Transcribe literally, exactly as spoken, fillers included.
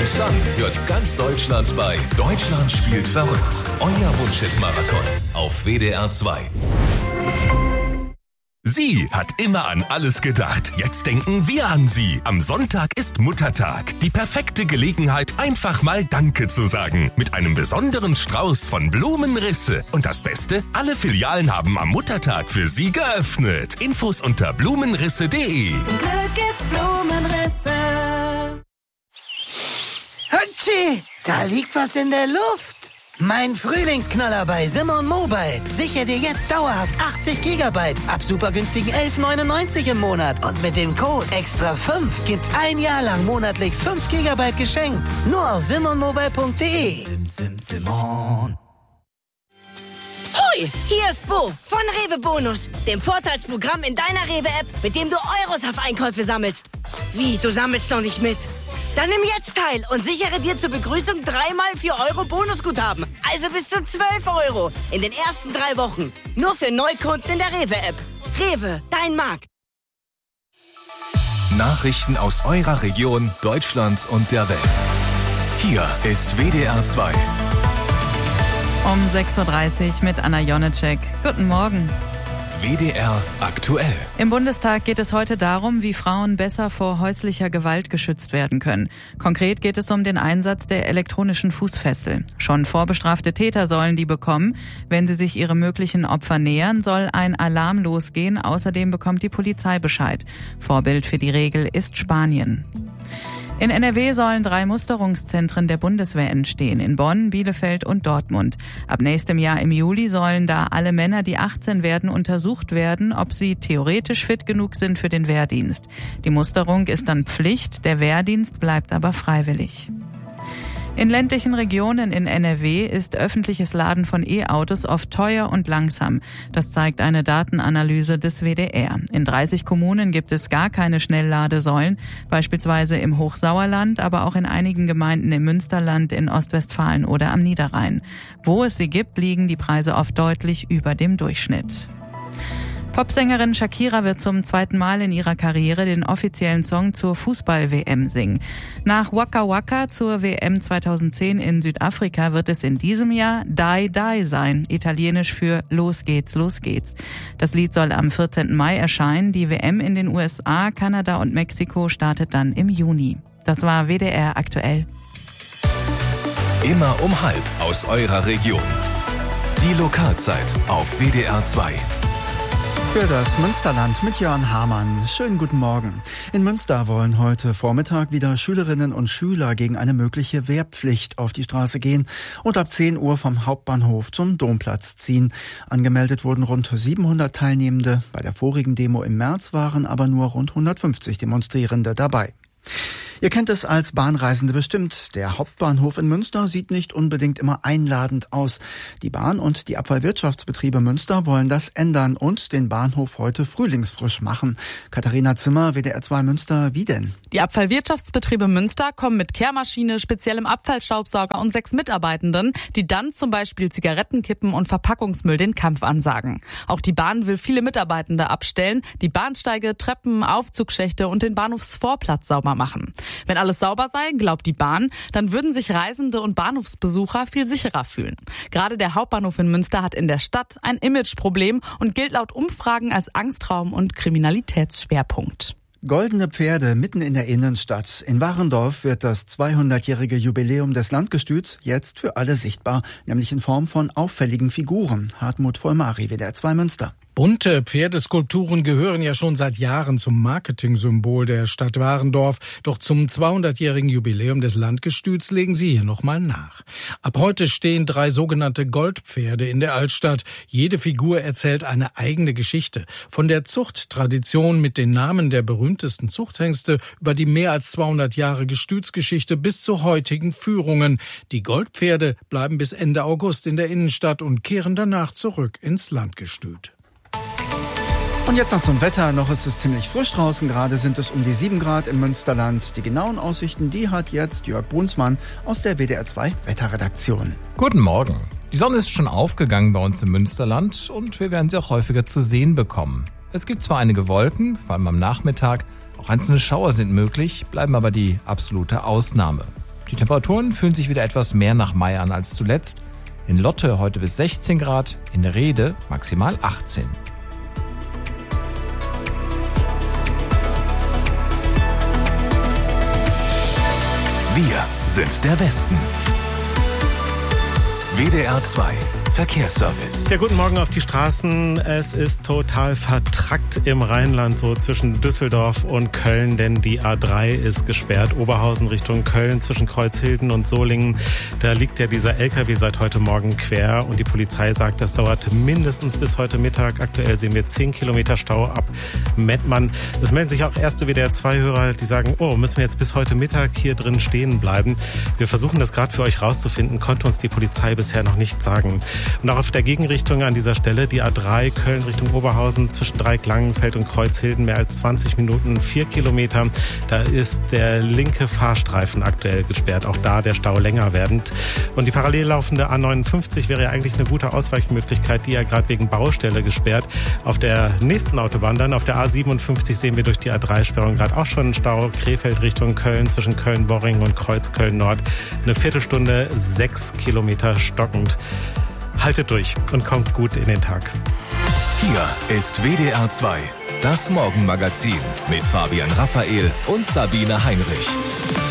Und dann hört's ganz Deutschland bei Deutschland spielt verrückt. Euer Wunschhit-Marathon auf W D R zwei. Sie hat immer an alles gedacht. Jetzt denken wir an sie. Am Sonntag ist Muttertag. Die perfekte Gelegenheit, einfach mal Danke zu sagen. Mit einem besonderen Strauß von Blumenrisse. Und das Beste, alle Filialen haben am Muttertag für Sie geöffnet. Infos unter blumenrisse punkt de. Zum Glück gibt's Blumenrisse. Hatschi! Da liegt was in der Luft. Mein Frühlingsknaller bei Simon Mobile. Sichere dir jetzt dauerhaft achtzig Gigabyte ab super günstigen elf neunundneunzig im Monat. Und mit dem Code extra fünf gibt's ein Jahr lang monatlich fünf Gigabyte geschenkt. Nur auf simon mobile punkt de. Sim, sim, Simon. Hoi, hier ist Bo von Rewe Bonus, dem Vorteilsprogramm in deiner Rewe-App, mit dem du Euros auf Einkäufe sammelst. Wie, du sammelst noch nicht mit? Dann nimm jetzt teil und sichere dir zur Begrüßung dreimal vier Euro Bonusguthaben. Also bis zu zwölf Euro in den ersten drei Wochen. Nur für Neukunden in der Rewe-App. Rewe, dein Markt. Nachrichten aus eurer Region, Deutschland und der Welt. Hier ist W D R zwei. Um sechs Uhr dreißig mit Anna Jonecek. Guten Morgen. W D R aktuell. Im Bundestag geht es heute darum, wie Frauen besser vor häuslicher Gewalt geschützt werden können. Konkret geht es um den Einsatz der elektronischen Fußfessel. Schon vorbestrafte Täter sollen die bekommen. Wenn sie sich ihrem möglichen Opfer nähern, soll ein Alarm losgehen. Außerdem bekommt die Polizei Bescheid. Vorbild für die Regel ist Spanien. In N R W sollen drei Musterungszentren der Bundeswehr entstehen, in Bonn, Bielefeld und Dortmund. Ab nächstem Jahr im Juli sollen da alle Männer, die achtzehn werden, untersucht werden, ob sie theoretisch fit genug sind für den Wehrdienst. Die Musterung ist dann Pflicht, der Wehrdienst bleibt aber freiwillig. In ländlichen Regionen in N R W ist öffentliches Laden von E-Autos oft teuer und langsam. Das zeigt eine Datenanalyse des W D R. In dreißig Kommunen gibt es gar keine Schnellladesäulen, beispielsweise im Hochsauerland, aber auch in einigen Gemeinden im Münsterland, in Ostwestfalen oder am Niederrhein. Wo es sie gibt, liegen die Preise oft deutlich über dem Durchschnitt. Popsängerin Shakira wird zum zweiten Mal in ihrer Karriere den offiziellen Song zur Fußball-W M singen. Nach Waka Waka zur W M zweitausendzehn in Südafrika wird es in diesem Jahr Die Die sein, italienisch für Los geht's, los geht's. Das Lied soll am vierzehnten Mai erscheinen. Die W M in den U S A, Kanada und Mexiko startet dann im Juni. Das war W D R aktuell. Immer um halb aus eurer Region. Die Lokalzeit auf W D R zwei. Für das Münsterland mit Jörn Hamann. Schönen guten Morgen. In Münster wollen heute Vormittag wieder Schülerinnen und Schüler gegen eine mögliche Wehrpflicht auf die Straße gehen und ab zehn Uhr vom Hauptbahnhof zum Domplatz ziehen. Angemeldet wurden rund siebenhundert Teilnehmende. Bei der vorigen Demo im März waren aber nur rund hundertfünfzig Demonstrierende dabei. Ihr kennt es als Bahnreisende bestimmt. Der Hauptbahnhof in Münster sieht nicht unbedingt immer einladend aus. Die Bahn und die Abfallwirtschaftsbetriebe Münster wollen das ändern und den Bahnhof heute frühlingsfrisch machen. Katharina Zimmer, W D R zwei Münster, wie denn? Die Abfallwirtschaftsbetriebe Münster kommen mit Kehrmaschine, speziellem Abfallstaubsauger und sechs Mitarbeitenden, die dann zum Beispiel Zigarettenkippen und Verpackungsmüll den Kampf ansagen. Auch die Bahn will viele Mitarbeitende abstellen, die Bahnsteige, Treppen, Aufzugschächte und den Bahnhofsvorplatz sauber machen. Wenn alles sauber sei, glaubt die Bahn, dann würden sich Reisende und Bahnhofsbesucher viel sicherer fühlen. Gerade der Hauptbahnhof in Münster hat in der Stadt ein Imageproblem und gilt laut Umfragen als Angstraum und Kriminalitätsschwerpunkt. Goldene Pferde mitten in der Innenstadt. In Warendorf wird das zweihundertjährige Jubiläum des Landgestüts jetzt für alle sichtbar, nämlich in Form von auffälligen Figuren. Hartmut Vollmari, W D R zwei Münster. Bunte Pferdeskulpturen gehören ja schon seit Jahren zum Marketingsymbol der Stadt Warendorf. Doch zum zweihundertjährigen Jubiläum des Landgestüts legen sie hier nochmal nach. Ab heute stehen drei sogenannte Goldpferde in der Altstadt. Jede Figur erzählt eine eigene Geschichte. Von der Zuchttradition mit den Namen der berühmtesten Zuchthengste über die mehr als zweihundert Jahre Gestütsgeschichte bis zu heutigen Führungen. Die Goldpferde bleiben bis Ende August in der Innenstadt und kehren danach zurück ins Landgestüt. Und jetzt noch zum Wetter. Noch ist es ziemlich frisch draußen. Gerade sind es um die sieben Grad im Münsterland. Die genauen Aussichten, die hat jetzt Jörg Brunsmann aus der W D R zwei Wetterredaktion. Guten Morgen. Die Sonne ist schon aufgegangen bei uns im Münsterland und wir werden sie auch häufiger zu sehen bekommen. Es gibt zwar einige Wolken, vor allem am Nachmittag, auch einzelne Schauer sind möglich, bleiben aber die absolute Ausnahme. Die Temperaturen fühlen sich wieder etwas mehr nach Mai an als zuletzt. In Lotte heute bis sechzehn Grad, in Rhede maximal achtzehn. Wir sind der Westen. W D R zwei Verkehrsservice. Ja, guten Morgen auf die Straßen. Es ist total vertrackt im Rheinland, so zwischen Düsseldorf und Köln, denn die A drei ist gesperrt. Oberhausen Richtung Köln zwischen Kreuzhilden und Solingen. Da liegt ja dieser L K W seit heute Morgen quer und die Polizei sagt, das dauert mindestens bis heute Mittag. Aktuell sehen wir zehn Kilometer Stau ab Mettmann. Es melden sich auch erste W D R zwei Hörer, die sagen, oh, müssen wir jetzt bis heute Mittag hier drin stehen bleiben? Wir versuchen das gerade für euch rauszufinden, konnte uns die Polizei bisher noch nicht sagen. Und auch auf der Gegenrichtung an dieser Stelle, die A drei Köln Richtung Oberhausen zwischen Dreieck-Langenfeld und Kreuzhilden, mehr als zwanzig Minuten, vier Kilometer. Da ist der linke Fahrstreifen aktuell gesperrt, auch da der Stau länger werdend. Und die parallel laufende A neunundfünfzig wäre ja eigentlich eine gute Ausweichmöglichkeit, die ja gerade wegen Baustelle gesperrt. Auf der nächsten Autobahn dann, auf der A siebenundfünfzig, sehen wir durch die A drei Sperrung gerade auch schon einen Stau. Krefeld Richtung Köln zwischen Köln-Worring und Kreuz-Köln-Nord. Eine Viertelstunde, sechs Kilometer stockend. Haltet durch und kommt gut in den Tag. Hier ist W D R zwei, das Morgenmagazin mit Fabian Raphael und Sabine Heinrich.